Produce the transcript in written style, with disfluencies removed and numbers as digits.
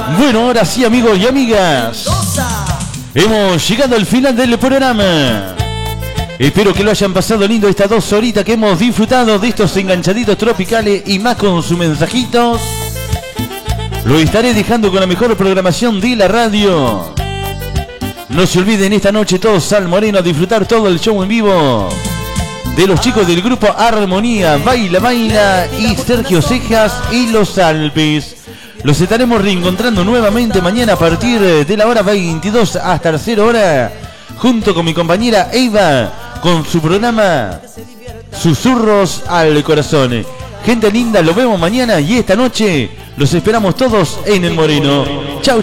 Bueno, ahora sí, amigos y amigas, hemos llegado al final del programa. Espero que lo hayan pasado lindo estas 2 horitas que hemos disfrutado de estos enganchaditos tropicales y más con sus mensajitos. Lo estaré dejando con la mejor programación de la radio. No se olviden esta noche todos Sal Moreno a disfrutar todo el show en vivo de los chicos del grupo Armonía, Baila Baila y Sergio Cejas y Los Alpes. Los estaremos reencontrando nuevamente mañana a partir de la hora 22 hasta la 0 hora, junto con mi compañera Eva, con su programa Susurros al Corazón. Gente linda, lo vemos mañana y esta noche los esperamos todos en el Moreno. Chau, chau.